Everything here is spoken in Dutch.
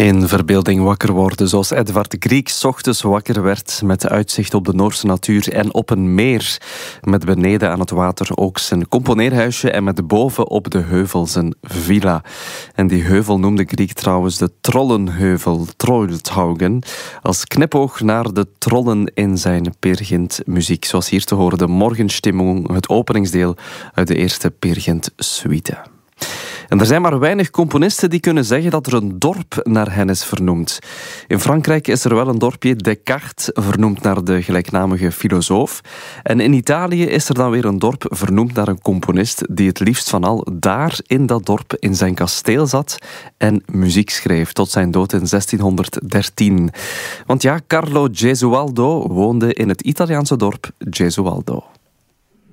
In verbeelding wakker worden, zoals Edvard Grieg 's ochtends wakker werd met uitzicht op de Noorse natuur en op een meer. Met beneden aan het water ook zijn componeerhuisje en met boven op de heuvel zijn villa. En die heuvel noemde Grieg trouwens de Trollenheuvel, Trolltaugen, als knipoog naar de trollen in zijn Peer Gynt muziek. Zoals hier te horen de Morgenstimmung, het openingsdeel uit de eerste Peer Gynt suite. En er zijn maar weinig componisten die kunnen zeggen dat er een dorp naar hen is vernoemd. In Frankrijk is er wel een dorpje, Descartes, vernoemd naar de gelijknamige filosoof. En in Italië is er dan weer een dorp vernoemd naar een componist die het liefst van al daar in dat dorp in zijn kasteel zat en muziek schreef tot zijn dood in 1613. Want ja, Carlo Gesualdo woonde in het Italiaanse dorp Gesualdo.